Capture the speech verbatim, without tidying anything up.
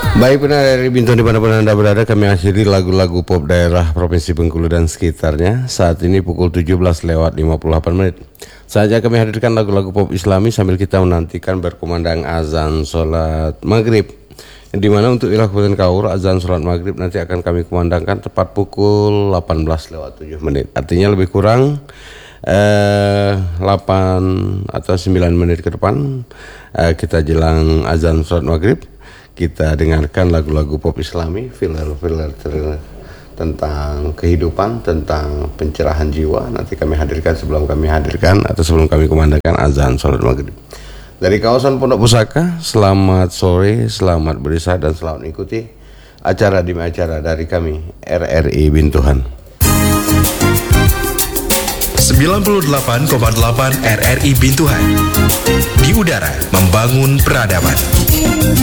Baik, benar dari Bintang dimanapun Anda berada, kami akhiri lagu-lagu pop daerah Provinsi Bengkulu dan sekitarnya. Saat ini pukul tujuh belas lewat lima puluh delapan menit. Saatnya kami hadirkan lagu-lagu pop Islami sambil kita menantikan berkumandang azan sholat maghrib. Di mana untuk wilayah Kabupaten Kaur, azan sholat maghrib nanti akan kami kumandangkan tepat pukul delapan belas lewat tujuh menit. Artinya lebih kurang eh, delapan atau sembilan menit ke depan eh, kita jelang azan sholat maghrib. Kita dengarkan lagu-lagu pop Islami, filler-filler tentang kehidupan, tentang pencerahan jiwa. Nanti kami hadirkan sebelum kami hadirkan atau sebelum kami kumandangkan azan sholat maghrib. Dari kawasan Pondok Pusaka, selamat sore, selamat beristirahat dan selamat mengikuti acara demi acara dari kami R R I Bintuhan. sembilan puluh delapan koma delapan R R I Bintuhan. Di udara membangun peradaban.